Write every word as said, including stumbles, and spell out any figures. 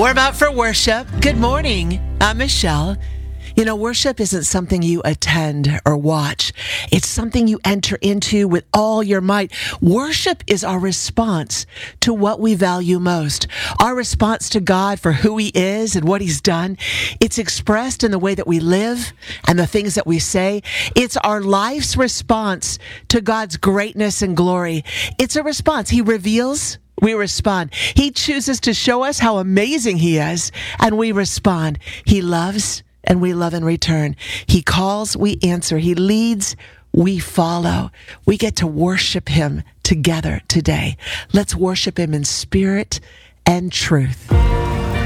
Warm up for worship. Good morning. I'm Michelle. You know, worship isn't something you attend or watch. It's something you enter into with all your might. Worship is our response to what we value most. Our response to God for who He is and what He's done. It's expressed in the way that we live and the things that we say. It's our life's response to God's greatness and glory. It's a response. He reveals, we respond. He chooses to show us how amazing He is, and we respond. He loves, and we love in return. He calls, we answer. He leads, we follow. We get to worship Him together today. Let's worship Him in spirit and truth.